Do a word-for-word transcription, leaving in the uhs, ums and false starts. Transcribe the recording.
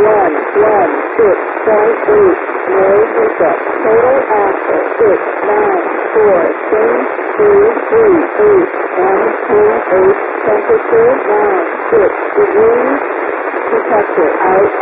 one one six point eight. Mary Bishop. Total axle six nine four. Change three three eight. M two eight. Temperature nine six degrees. Detector out.